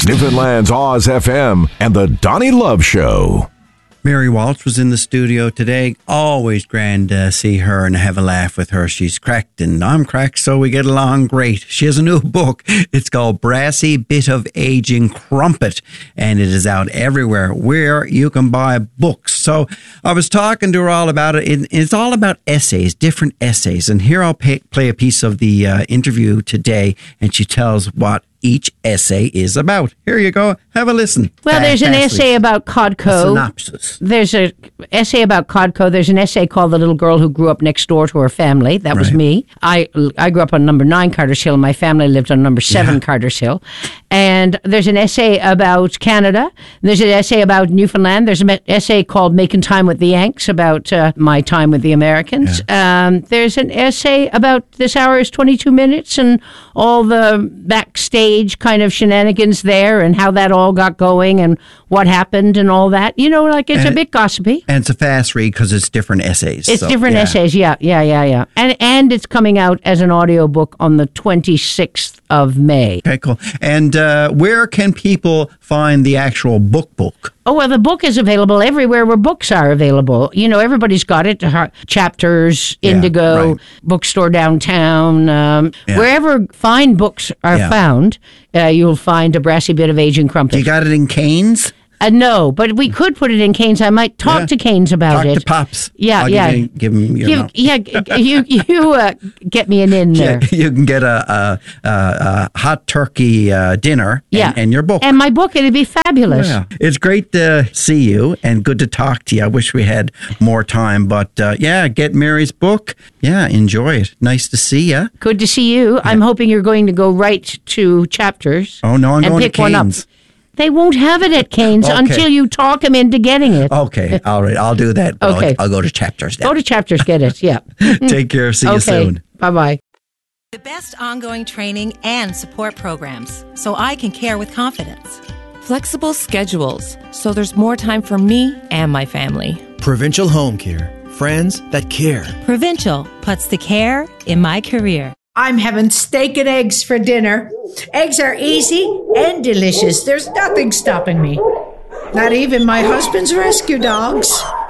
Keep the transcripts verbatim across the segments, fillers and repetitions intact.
Newfoundland's Oz F M and the Donnie Love Show. Mary Walsh was in the studio today. Always grand to see her and have a laugh with her. She's cracked and I'm cracked, so we get along great. She has a new book. It's called Brassy Bit of Aging Crumpet, and it is out everywhere where you can buy books. So I was talking to her all about it. It's all about essays, different essays. And here I'll pay, play a piece of the uh, interview today, and she tells what each essay is about. Here you go. Have a listen. Well, there's an essay about Codco. A synopsis. There's an essay about Codco. There's an essay called The Little Girl Who Grew Up Next Door to Her Family. That was Right. me. I I grew up on number nine Carter's Hill. My family lived on number seven Yeah. Carter's Hill. And there's an essay about Canada. There's an essay about Newfoundland. There's an essay called Making Time with the Yanks about uh, my time with the Americans. Um, there's an essay about This Hour is twenty-two minutes and all the backstage kind of shenanigans there and how that all got going and what happened and all that. You know, like it's And a bit gossipy. And it's a fast read because it's different essays. It's so, different yeah. essays, yeah, yeah, yeah, yeah. And and it's coming out as an audiobook on the twenty-sixth of May. Okay, cool. And uh, where can people find the actual book book? Oh, well, the book is available everywhere where books are available. You know, everybody's got it. Har- Chapters, Yeah, Indigo, right. Bookstore Downtown. Um, Yeah. Wherever fine books are Yeah. found, uh, you'll find A Brassy Bit of Aging Crumpet. You got it in Canes? Uh, no, but we could put it in Canes. I might talk Yeah. to Canes about Talk it. to Pops. Yeah, I'll yeah. Give, you, give him your You, number. yeah, g- you you uh, get me an in there. You can get a, a, a, a hot turkey uh, dinner Yeah, and, and your book. and my book. It'd be fabulous. Yeah. It's great to see you and good to talk to you. I wish we had more time, but uh, yeah, get Mary's book. Yeah, enjoy it. Nice to see you. Good to see you. I'm hoping you're going to go right to Chapters. Oh, no, I'm and going to pick one up. Canes. They won't have it at Canes Okay. until you talk them into getting it. Okay, all right. I'll do that. but Okay. I'll, I'll go to Chapters now. Go to Chapters, get it. Yeah. Take care. See you Okay. soon. Bye-bye. The best ongoing training and support programs so I can care with confidence. Flexible schedules, so there's more time for me and my family. Provincial Home Care. Friends that care. Provincial puts the care in my career. I'm having steak and eggs for dinner. Eggs are easy and delicious. There's nothing stopping me. Not even my husband's rescue dogs.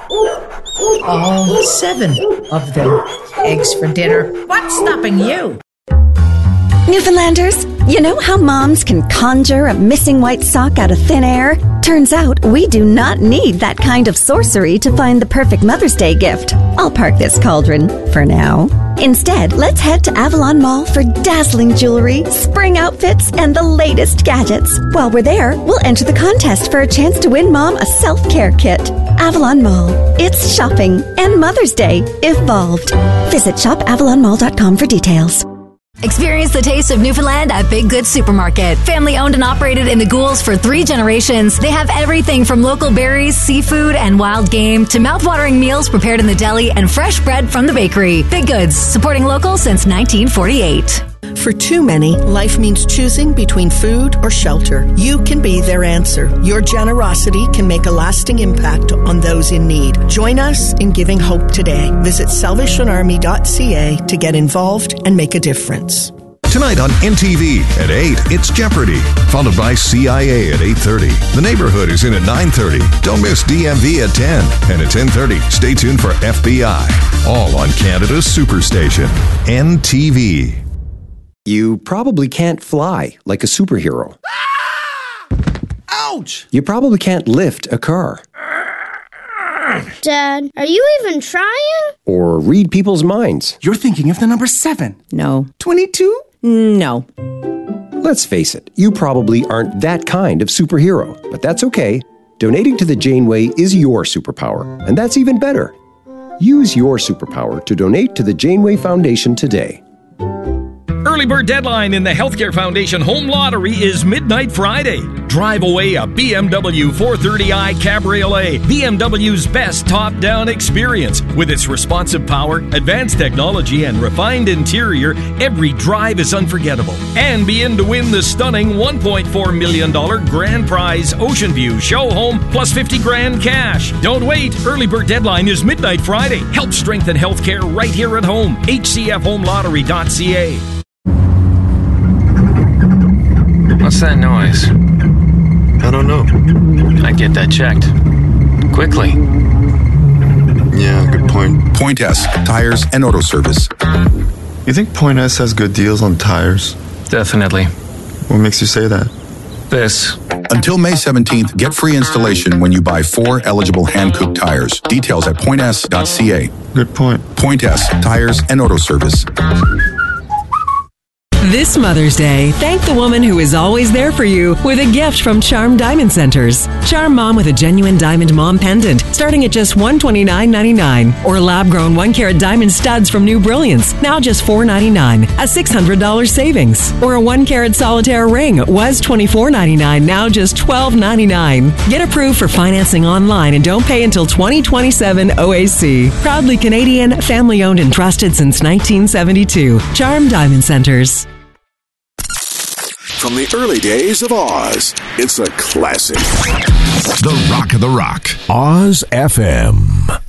All seven of them. Eggs for dinner. What's stopping you? Newfoundlanders, you know how moms can conjure a missing white sock out of thin air? Turns out we do not need that kind of sorcery to find the perfect Mother's Day gift. I'll park this cauldron for now. Instead, let's head to Avalon Mall for dazzling jewelry, spring outfits, and the latest gadgets. While we're there, we'll enter the contest for a chance to win Mom a self-care kit. Avalon Mall. It's shopping and Mother's Day evolved. Visit shop avalon mall dot com for details. Experience the taste of Newfoundland at Big Good Supermarket. Family owned and operated in the Ghouls for three generations. They have everything from local berries, seafood, and wild game to mouthwatering meals prepared in the deli and fresh bread from the bakery. Big Goods, supporting local since nineteen forty-eight. For too many, life means choosing between food or shelter. You can be their answer. Your generosity can make a lasting impact on those in need. Join us in giving hope today. Visit salvation army dot c a to get involved and make a difference. Tonight on N T V at eight, it's Jeopardy! Followed by C I A at eight thirty. The Neighborhood is in at nine thirty. Don't miss D M V at ten. And at ten thirty, stay tuned for F B I. All on Canada's Superstation, N T V. You probably can't fly like a superhero. Ouch! You probably can't lift a car. Dad, are you even trying? Or read people's minds. You're thinking of the number seven. No. twenty-two? No. Let's face it, you probably aren't that kind of superhero, but that's okay. Donating to the Janeway is your superpower, and that's even better. Use your superpower to donate to the Janeway Foundation today. Early bird deadline in the Healthcare Foundation Home Lottery is midnight Friday. Drive away a B M W four thirty i Cabriolet, B M W's best top-down experience. With its responsive power, advanced technology, and refined interior, every drive is unforgettable. And be in to win the stunning one point four million dollars grand prize Ocean View Show Home plus fifty grand cash. Don't wait. Early bird deadline is midnight Friday. Help strengthen healthcare right here at home. H C F home lottery dot c a. What's that noise? I don't know. I'd get that checked. Quickly. Yeah, good point. Point S, tires and auto service. You think Point S has good deals on tires? Definitely. What makes you say that? This. Until May seventeenth, get free installation when you buy four eligible hand-cooked tires. Details at point s dot c a. Good point. Point S, tires and auto service. This Mother's Day, thank the woman who is always there for you with a gift from Charm Diamond Centers. Charm Mom with a genuine diamond mom pendant starting at just one hundred twenty-nine ninety-nine, or lab-grown one-carat diamond studs from New Brilliance, now just four hundred ninety-nine, a six hundred dollars savings. Or a one-carat solitaire ring was twenty-four ninety-nine, now just twelve ninety-nine. Get approved for financing online and don't pay until twenty twenty-seven O A C. Proudly Canadian, family-owned and trusted since nineteen seventy-two. Charm Diamond Centers. From the early days of Oz, it's a classic. The Rock of the Rock. Oz F M.